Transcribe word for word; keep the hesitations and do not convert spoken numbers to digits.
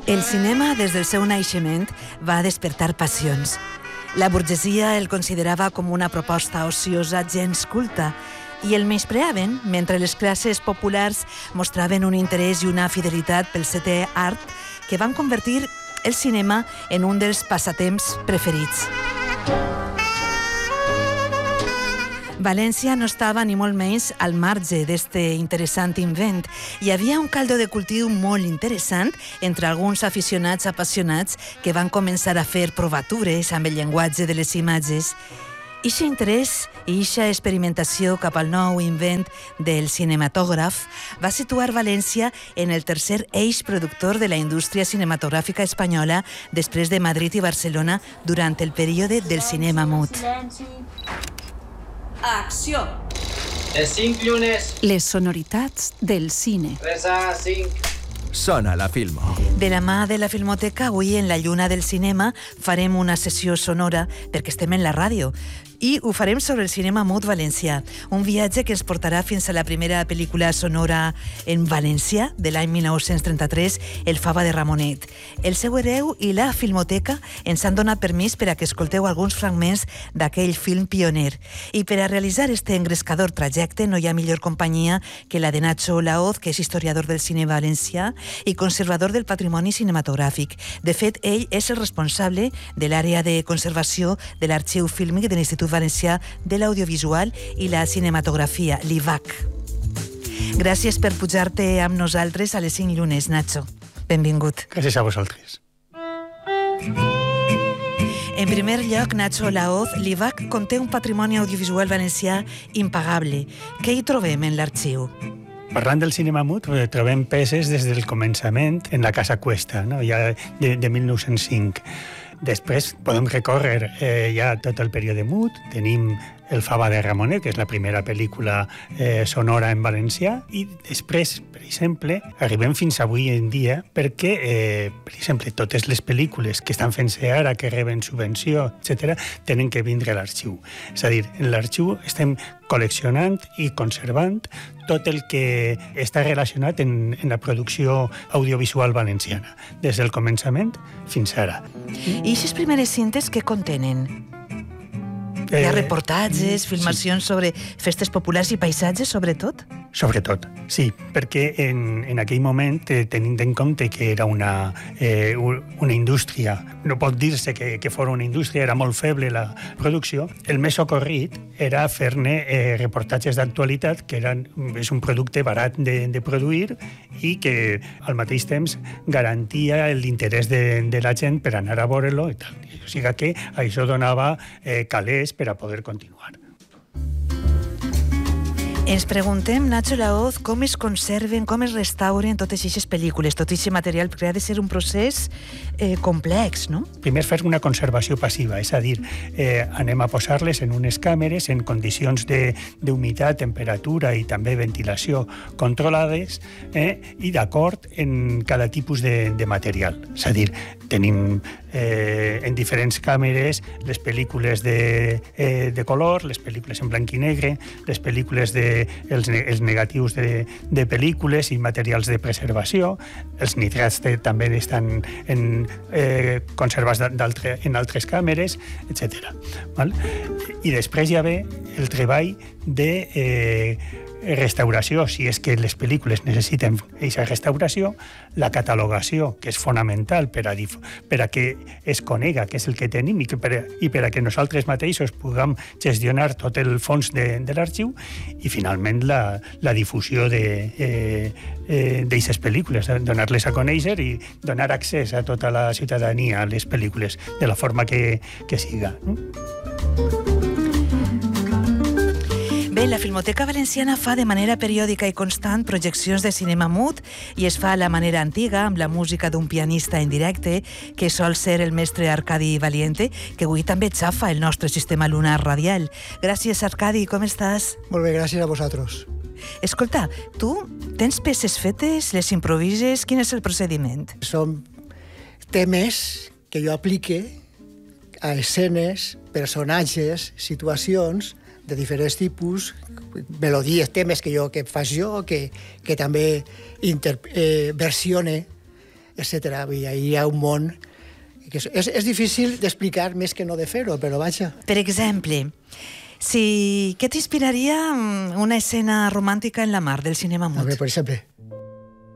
El cinema, des del seu naixement, va despertar passions. La burgesia el considerava com una proposta ociosa gens culta i el menyspreaven, mentre les classes populars mostraven un interès i una fidelitat pel setè art que van convertir el cinema en un dels passatemps preferits. València no estava ni molt menys al marge d'este interessant invent. Hi havia un caldo de cultiu molt interessant entre alguns aficionats apassionats que van començar a fer provatures amb el llenguatge de les imatges. Ixe interès i ixa experimentació cap al nou invent del cinematògraf va situar València en el tercer eix productor de la indústria cinematogràfica espanyola després de Madrid i Barcelona durant el període del cinema mut. Acció! Les cinc llunes. Les sonoritats del cine. Resa cinc. Sona la Filmo. De la mà de la Filmoteca, avui en la lluna del cinema farem una sessió sonora perquè estem en la ràdio. I ho farem sobre el cinema mut valencià, un viatge que ens portarà fins a la primera pel·lícula sonora en valencià de l'any mil nou-cents trenta-tres, El Fava de Ramonet. El seu hereu i la Filmoteca ens han donat permís per a que escolteu alguns fragments d'aquell film pioner. I per a realitzar este engrescador trajecte no hi ha millor companyia que la de Nacho Laoz, que és historiador del cine valencià i conservador del patrimoni cinematogràfic. De fet, ell és el responsable de l'àrea de conservació de l'Arxiu Fílmic de l'Institut Valencià de l'Audiovisual i la Cinematografia, l'I V A C. Gràcies per pujar-te amb nosaltres a les cinc llunes, Nacho. Benvingut. Gràcies a vosaltres. En primer lloc, Nacho Laoz, l'I V A C conté un patrimoni audiovisual valencià impagable. Què hi trobem en l'arxiu? Parlant del cinema mut, trobem peces des del començament en la Casa Cuesta, no? Ja de, de mil nou-cents cinc. Després podem recórrer eh, ja tot el període mut. Tenim El Fava de Ramonet, que és la primera pel·lícula eh, sonora en valencià, i després, per exemple, arribem fins avui en dia perquè, eh, per exemple, totes les pel·lícules que estan fent-se ara, que reben subvenció, etcètera, tenen que vindre a l'arxiu. És a dir, en l'arxiu estem col·leccionant i conservant tot el que està relacionat en, en la producció audiovisual valenciana, des del començament fins ara. I aquestes primeres cintes què contenen? Hi ha reportatges, filmacions sobre festes populars i paisatges, sobretot? Sobretot, sí, perquè en, en aquell moment, eh, tenint en compte que era una, eh, una indústria, no pot dir-se que, que fos una indústria, era molt feble la producció, el més socorrit era fer-ne eh, reportatges d'actualitat, que eren, és un producte barat de, de produir i que al mateix temps garantia l'interès de, de la gent per anar a veure-lo i tal. O sigui que això donava eh, calés per a poder continuar. Ens preguntem, Nacho Laoz, com es conserven, com es restauren totes aquestes pel·lícules, tot aquest material, perquè ha de ser un procés eh, complex, no? Primer fer una conservació passiva, és a dir, eh, anem a posar-les en unes càmeres en condicions d'humitat, temperatura i també ventilació controlades eh, i d'acord en cada tipus de, de material. És a dir, tenim eh, en diferents càmeres les pel·lícules de, eh, de color, les pel·lícules en blanc i negre, les pel·lícules de els, els negatius de, de pel·lícules i materials de preservació. Els nitrats de, també estan en, eh, conservats d'altre, en altres càmeres, etcètera. Val? I després hi ha el treball de eh, restauració, si és que les pel·lícules necessiten aquesta restauració, la catalogació, que és fonamental per a, per a que es conega què és el que tenim i, que per, a, i per a que nosaltres mateixos puguem gestionar tot el fons de, de l'arxiu, i finalment la, la difusió d'aquestes eh, eh, pel·lícules, donar-les a conèixer i donar accés a tota la ciutadania a les pel·lícules de la forma que, que siga. No? Bé, la Filmoteca Valenciana fa de manera periòdica i constant projeccions de cinema mut i es fa a la manera antiga, amb la música d'un pianista en directe, que sol ser el mestre Arcadi Valiente, que avui també xafa el nostre sistema lunar radial. Gràcies, Arcadi, com estàs? Molt bé, gràcies a vosaltres. Escolta, tu tens peces fetes, les improvises, quin és el procediment? Són temes que jo aplique a escenes, personatges, situacions de diferents tipus, melodies, temes que jo que faig jo, que, que també inter, eh, versione etcètera. I ahí hi ha un món que és, és, és difícil d'explicar més que no de fer-ho, però vaja. Per exemple, si, què t'inspiraria una escena romàntica en la mar del cinema A mut? veure, per exemple,